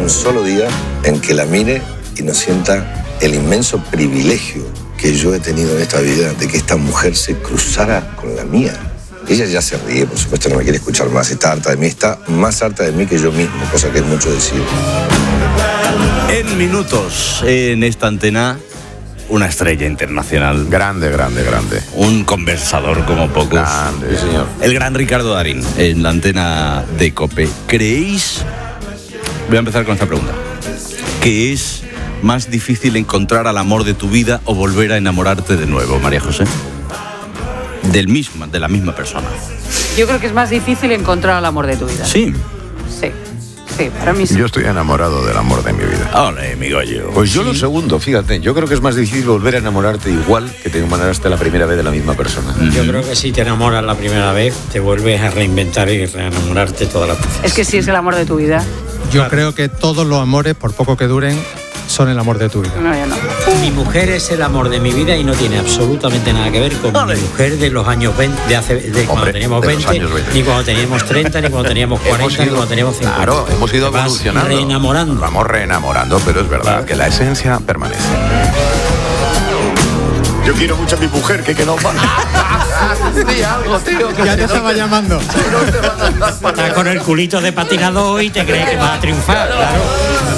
un solo día en que la mire y no sienta el inmenso privilegio que yo he tenido en esta vida de que esta mujer se cruzara con la mía. Ella ya se ríe, por supuesto, no me quiere escuchar más, está harta de mí, está más harta de mí que yo mismo, cosa que es mucho decir. En minutos, en esta antena, una estrella internacional. Grande. Un conversador como pocos. Grande, sí, señor. El gran Ricardo Darín, en la antena de COPE. ¿Creéis? Voy a empezar con esta pregunta. ¿Qué es más difícil encontrar al amor de tu vida o volver a enamorarte de nuevo, María José? De la misma persona. Yo creo que es más difícil encontrar al amor de tu vida. Sí. Sí, para mí sí. Yo estoy enamorado del amor de mi vida. Ole, mi gallo. Pues yo lo segundo, fíjate. Yo creo que es más difícil volver a enamorarte igual que te enamoraste la primera vez de la misma persona. Yo creo que si te enamoras la primera vez, te vuelves a reinventar y reenamorarte todas las veces. Es que sí es el amor de tu vida. Yo creo que todos los amores, por poco que duren, son el amor de tu vida. No, yo no. Mi mujer es el amor de mi vida y no tiene absolutamente nada que ver con mi mujer de los años 20, de cuando teníamos 20, ni cuando teníamos 30, ni cuando teníamos 40, ni cuando teníamos 50. Claro, hemos ido evolucionando. Reenamorando. Vamos reenamorando, pero es verdad que la esencia permanece. Yo quiero mucho a mi mujer, que no va. Sí, algo, tío. Ya te estaba llamando. Estás con el culito de patinador y te crees que vas a triunfar, claro.